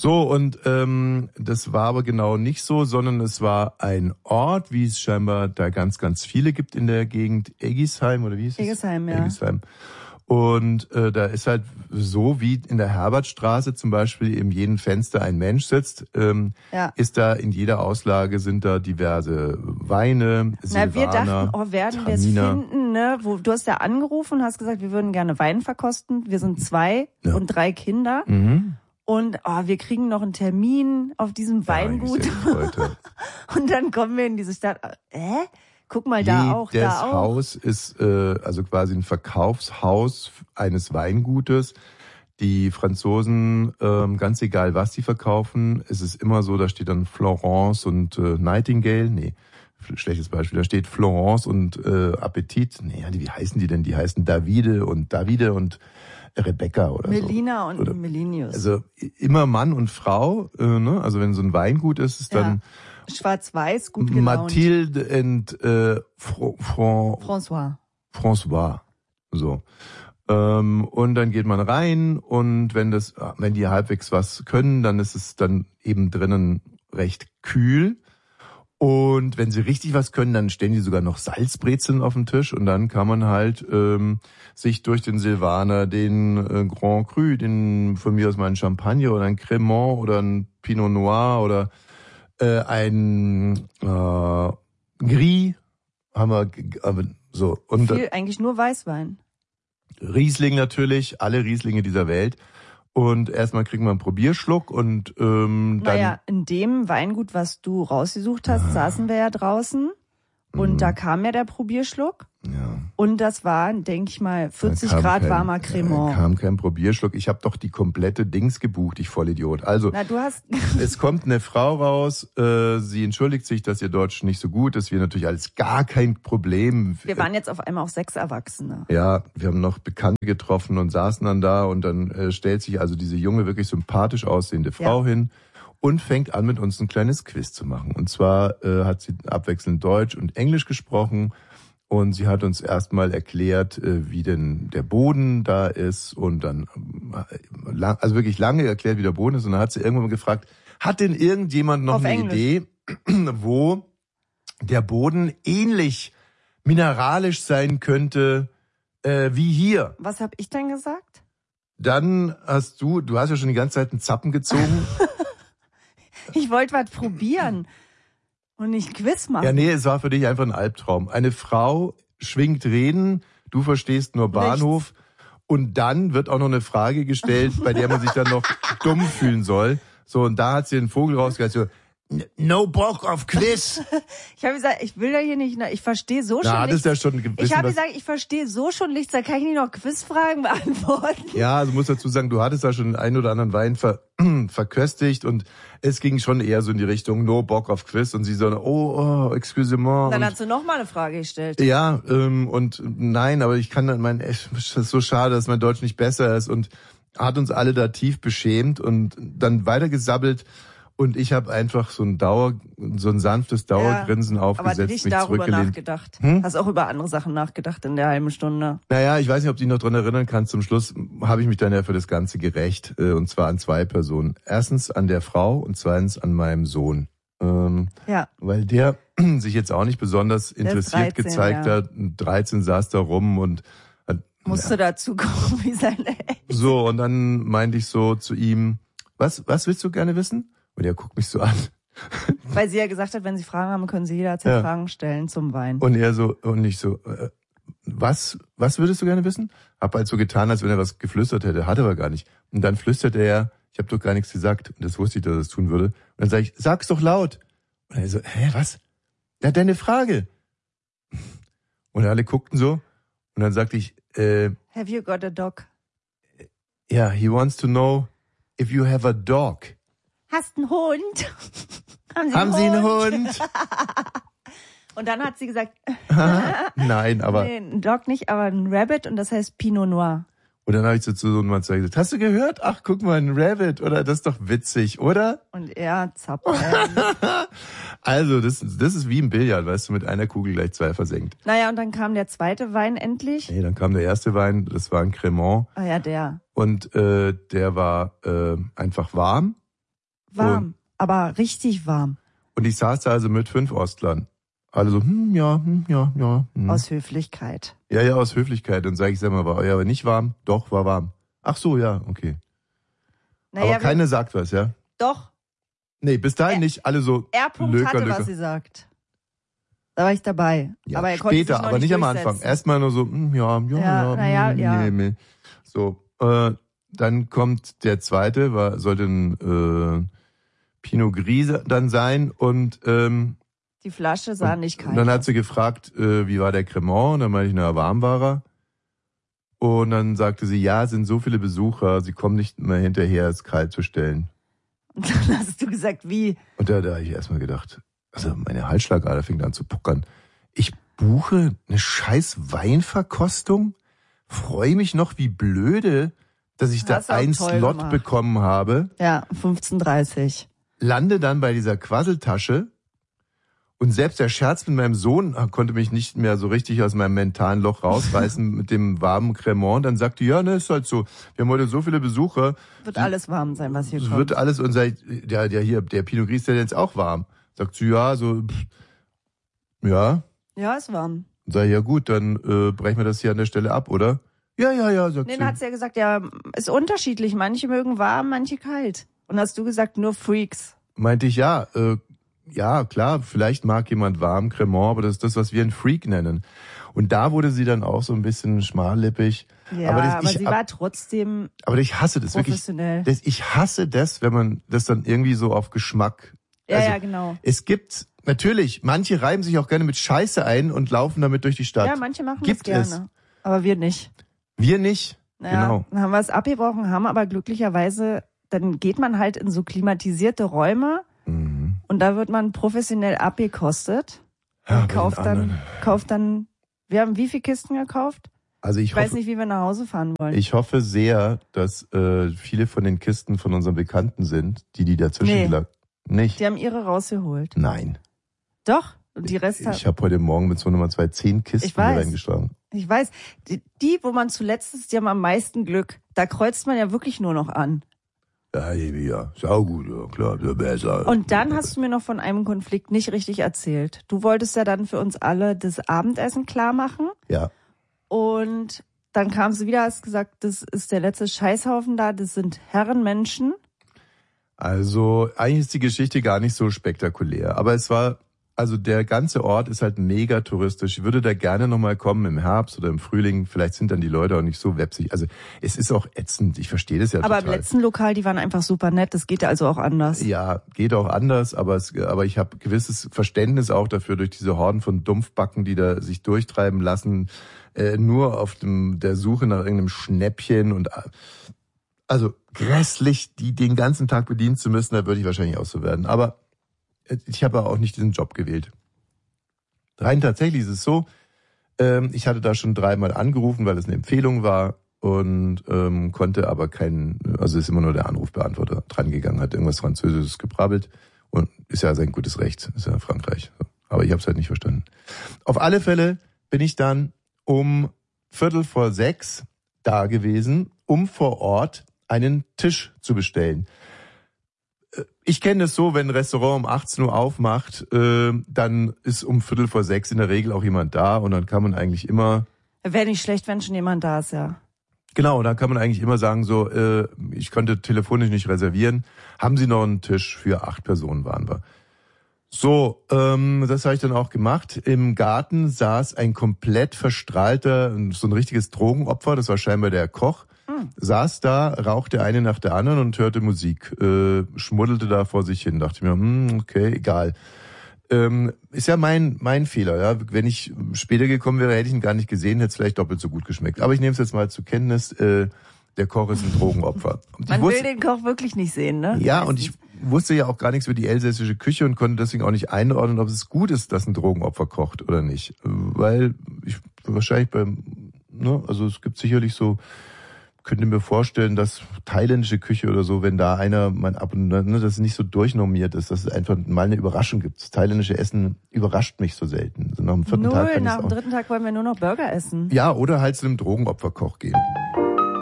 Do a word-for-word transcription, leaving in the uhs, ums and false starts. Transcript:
So, und ähm, das war aber genau nicht so, sondern es war ein Ort, wie es scheinbar da ganz, ganz viele gibt in der Gegend. Eggisheim, oder wie hieß es? Eggisheim, ja. Eggisheim. Und äh, da ist halt so, wie in der Herbertstraße zum Beispiel in jedem Fenster ein Mensch sitzt, ähm, ja. ist da in jeder Auslage sind da diverse Weine, Silvaner, Na, wir dachten, oh, werden wir es finden, ne? Wo, du hast ja angerufen und hast gesagt, wir würden gerne Wein verkosten. Wir sind zwei ja. und drei Kinder. Mhm. Und oh, wir kriegen noch einen Termin auf diesem Weingut. Ja, und dann kommen wir in diese Stadt. Hä? Guck mal, da auch, da auch. Das Haus ist äh, also quasi ein Verkaufshaus eines Weingutes. Die Franzosen, ähm, ganz egal was sie verkaufen, es ist immer so, da steht dann Florence und äh, Nightingale. Nee, schlechtes Beispiel. Da steht Florence und äh, Appetit. Nee, wie heißen die denn? Die heißen Davide und Davide und Rebecca oder Melina so. und oder, Melinius. Also immer Mann und Frau, äh, ne? Also wenn so ein Weingut ist, ist ja. dann Schwarz-Weiß, gut gelaunt. Mathilde und äh, Fr Fr François. François. So. Ähm, und dann geht man rein und wenn das, wenn die halbwegs was können, dann ist es dann eben drinnen recht kühl. Und wenn sie richtig was können, dann stellen die sogar noch Salzbrezeln auf den Tisch und dann kann man halt ähm, sich durch den Silvaner, den äh, Grand Cru, den von mir aus mal ein Champagner oder ein Cremant oder ein Pinot Noir oder äh, ein äh, Gris haben wir aber so und viel, eigentlich nur Weißwein. Riesling natürlich, alle Rieslinge dieser Welt. Und erstmal kriegen wir einen Probierschluck und ähm, dann... Naja, in dem Weingut, was du rausgesucht hast, ah. saßen wir ja draußen und mhm. da kam ja der Probierschluck. Ja. Und das war, denke ich mal, vierzig Grad kein, warmer Cremant. Da kam kein Probierschluck. Ich habe doch die komplette Dings gebucht, ich Vollidiot. Also, Na, du hast es kommt eine Frau raus, äh, sie entschuldigt sich, dass ihr Deutsch nicht so gut ist. Wir natürlich alles gar kein Problem. Wir waren jetzt auf einmal auch sechs Erwachsene. Ja, wir haben noch Bekannte getroffen und saßen dann da und dann äh, stellt sich also diese junge, wirklich sympathisch aussehende Frau ja. hin und fängt an, mit uns ein kleines Quiz zu machen. Und zwar äh, hat sie abwechselnd Deutsch und Englisch gesprochen. Und sie hat uns erstmal erklärt, wie denn der Boden da ist und dann, also wirklich lange erklärt, wie der Boden ist. Und dann hat sie irgendwann mal gefragt, hat denn irgendjemand noch Auf eine Englisch. Idee, wo der Boden ähnlich mineralisch sein könnte äh, wie hier? Was habe ich denn gesagt? Dann hast du, du hast ja schon die ganze Zeit einen Zappen gezogen. Ich wollte was probieren. Und nicht Quiz machen. Ja, nee, es war für dich einfach ein Albtraum. Eine Frau schwingt Reden, du verstehst nur Bahnhof. Nichts. Und dann wird auch noch eine Frage gestellt, bei der man sich dann noch dumm fühlen soll. So, und da hat sie den Vogel rausgehört, so, no Bock auf Quiz. Ich habe gesagt, ich will da hier nicht, ich verstehe so schon Na, nichts. Ja schon gewissen, ich habe gesagt, ich verstehe so schon nichts, da kann ich nicht noch Quizfragen beantworten. Ja, also muss dazu sagen, du hattest da schon den einen oder anderen Wein ver verköstigt und es ging schon eher so in die Richtung no Bock auf Quiz und sie so, oh, oh excusez-moi. Dann hast du noch mal eine Frage gestellt. Ja, ähm, und nein, aber ich kann dann mein, es ist so schade, dass mein Deutsch nicht besser ist und hat uns alle da tief beschämt und dann weitergesabbelt. Und ich habe einfach so ein Dauer, so ein sanftes Dauergrinsen ja, aufgesetzt, aber nicht mich darüber zurückgelehnt. nachgedacht. Hm? Hast auch über andere Sachen nachgedacht in der halben Stunde. Naja, ich weiß nicht, ob du dich noch dran erinnern kannst. Zum Schluss habe ich mich dann ja für das Ganze gerecht. Und zwar an zwei Personen. Erstens an der Frau und zweitens an meinem Sohn. Ähm, ja. Weil der sich jetzt auch nicht besonders interessiert dreizehn, gezeigt ja. hat. dreizehn saß da rum und hat, musste ja. dazu kommen, wie seine Echt. So, und dann meinte ich so zu ihm, was, was willst du gerne wissen? Und er guckt mich so an. Weil sie ja gesagt hat, wenn sie Fragen haben, können sie jederzeit ja. Fragen stellen zum Wein. Und er so, und ich so, äh, was, was würdest du gerne wissen? Hab halt so getan, als wenn er was geflüstert hätte, hat aber gar nicht. Und dann flüstert er, ich habe doch gar nichts gesagt. Und das wusste ich, dass er das tun würde. Und dann sage ich, sag's doch laut. Und er so, hä, was? Ja, deine Frage. Und alle guckten so. Und dann sagte ich, äh, have you got a dog? Ja, yeah, he wants to know if you have a dog. Hast einen Hund? Haben Sie Haben einen Sie einen Hund? Hund? Und dann hat sie gesagt, nein, aber... Nee, ein Dog nicht, aber ein Rabbit und das heißt Pinot Noir. Und dann habe ich so zu so einem Mann gesagt, hast du gehört? Ach, guck mal, ein Rabbit, oder? Das ist doch witzig, oder? Und er zappelt. Also, das, das ist wie im Billard, weißt du, mit einer Kugel gleich zwei versenkt. Naja, und dann kam der zweite Wein endlich. Nee, dann kam der erste Wein, das war ein Cremant. Ah ja, der. Und äh, der war äh, einfach warm. Warm, und, aber richtig warm. Und ich saß da also mit fünf Ostlern. Alle so, hm, ja, hm, ja, ja. Hm. Aus Höflichkeit. Ja, ja, aus Höflichkeit. Dann sage ich, sag mal, war euer aber nicht warm? Doch, war warm. Ach so, ja, okay. Naja, aber keiner sagt was, ja? Doch. Nee, bis dahin er, nicht. Alle so R. Löker, hatte, Löker. was sie sagt. Da war ich dabei. Ja, aber er später, konnte sich noch aber nicht, nicht am Anfang. Erstmal nur so, hm, ja, ja, ja. Ja, naja, hm, ja. Nee, nee. So, äh, dann kommt der zweite, war, sollte ein äh, Pinot Gris dann sein und ähm, die Flasche sah nicht kalt aus. Und dann hat sie gefragt, äh, wie war der Cremant? Und dann meinte ich, na, warm war er. Und dann sagte sie, ja, es sind so viele Besucher, sie kommen nicht mehr hinterher, es kalt zu stellen. Und dann hast du gesagt, wie? Und da, da habe ich erstmal gedacht, also meine Halsschlagader fing an zu puckern. Ich buche eine scheiß Weinverkostung, freue mich noch wie blöde, dass ich da einen Slot gemacht. bekommen habe. Ja, fünfzehn Uhr dreißig. Lande dann bei dieser Quasseltasche. Und selbst der Scherz mit meinem Sohn konnte mich nicht mehr so richtig aus meinem mentalen Loch rausreißen mit dem warmen Cremant. Dann sagte, ja, ne, ist halt so. Wir haben heute so viele Besucher. Wird alles warm sein, was hier kommt. Wird alles, und sag ich, der, der hier, der Pinot Gris, der ist auch warm. Sagt sie, ja, so, pff, ja. Ja, ist warm. Sag ich, ja gut, dann äh, brechen wir das hier an der Stelle ab, oder? Ja, ja, ja, sagt nee, sie. Dann hat sie ja gesagt, ja, ist unterschiedlich. Manche mögen warm, manche kalt. Und hast du gesagt, nur Freaks. Meinte ich, ja, äh, ja, klar, vielleicht mag jemand warm Cremant, aber das ist das, was wir einen Freak nennen. Und da wurde sie dann auch so ein bisschen schmallippig. Ja, aber, das, aber ich, sie war trotzdem Aber ich hasse das wirklich. Das, ich hasse das, wenn man das dann irgendwie so auf Geschmack... Ja, also, ja, genau. Es gibt, natürlich, manche reiben sich auch gerne mit Scheiße ein und laufen damit durch die Stadt. Ja, manche machen gibt das gerne. Es. Aber wir nicht. Wir nicht, naja, genau. Dann haben wir es abgebrochen, haben aber glücklicherweise, dann geht man halt in so klimatisierte Räume, mhm. und da wird man professionell abgekostet. Ja, und kauft dann, kauft dann, wir haben wie viele Kisten gekauft? Also ich, ich hoffe, weiß nicht, wie wir nach Hause fahren wollen. Ich hoffe sehr, dass äh, viele von den Kisten von unseren Bekannten sind, die die dazwischen nee. lag. Nicht? Die haben ihre rausgeholt. Nein. Doch, und die Rest hat... Ich habe heute Morgen mit so Nummer zwei zehn Kisten hier reingeschlagen. Ich weiß. Die, die, wo man zuletzt ist, die haben am meisten Glück. Da kreuzt man ja wirklich nur noch an. Ja, ja, sau gut, ja, klar, besser. Und dann hast du mir noch von einem Konflikt nicht richtig erzählt. Du wolltest ja dann für uns alle das Abendessen klar machen. Ja. Und dann kamst du wieder, hast gesagt, das ist der letzte Scheißhaufen da, das sind Herrenmenschen. Also eigentlich ist die Geschichte gar nicht so spektakulär, aber es war, also der ganze Ort ist halt mega touristisch. Ich würde da gerne nochmal kommen im Herbst oder im Frühling. Vielleicht sind dann die Leute auch nicht so websig. Also es ist auch ätzend, ich verstehe das ja aber total. Aber im letzten Lokal, die waren einfach super nett, das geht ja also auch anders. Ja, geht auch anders, aber es, aber ich habe gewisses Verständnis auch dafür durch diese Horden von Dumpfbacken, die da sich durchtreiben lassen, äh, nur auf dem der Suche nach irgendeinem Schnäppchen und also grässlich, die den ganzen Tag bedienen zu müssen, da würde ich wahrscheinlich auch so werden. Aber ich habe auch nicht diesen Job gewählt. Rein tatsächlich ist es so, ähm, ich hatte da schon dreimal angerufen, weil es eine Empfehlung war und ähm, konnte aber keinen, also ist immer nur der Anrufbeantworter dran gegangen, hat irgendwas Französisches gebrabbelt und ist ja sein gutes Recht, ist ja Frankreich. Aber ich habe es halt nicht verstanden. Auf alle Fälle bin ich dann um Viertel vor sechs da gewesen, um vor Ort einen Tisch zu bestellen. Ich kenne es so, wenn ein Restaurant um achtzehn Uhr aufmacht, äh, dann ist um Viertel vor sechs in der Regel auch jemand da und dann kann man eigentlich immer... Wäre nicht schlecht, wenn schon jemand da ist, ja. Genau, dann kann man eigentlich immer sagen, so, äh, ich konnte telefonisch nicht reservieren. Haben Sie noch einen Tisch für acht Personen, waren wir. So, ähm, das habe ich dann auch gemacht. Im Garten saß ein komplett verstrahlter, so ein richtiges Drogenopfer, das war scheinbar der Koch. Saß da, rauchte eine nach der anderen und hörte Musik, äh, schmuddelte da vor sich hin. Dachte mir, hm, okay, egal. Ähm, ist ja mein mein Fehler. Ja, wenn ich später gekommen wäre, hätte ich ihn gar nicht gesehen, hätte es vielleicht doppelt so gut geschmeckt. Aber ich nehme es jetzt mal zur Kenntnis. Äh, der Koch ist ein Drogenopfer. Und Man wusste, will den Koch wirklich nicht sehen, ne? Ja, Meistens. Und ich wusste ja auch gar nichts über die elsässische Küche und konnte deswegen auch nicht einordnen, ob es gut ist, dass ein Drogenopfer kocht oder nicht. Weil ich wahrscheinlich beim, ne, also es gibt sicherlich so, könnte mir vorstellen, dass thailändische Küche oder so, wenn da einer mal ab und ne, das nicht so durchnormiert ist, dass es einfach mal eine Überraschung gibt. Das thailändische Essen überrascht mich so selten. Also nach dem vierten Null, Tag kann nach ich's dem auch. dritten Tag wollen wir nur noch Burger essen. Ja, oder halt zu einem Drogenopferkoch gehen.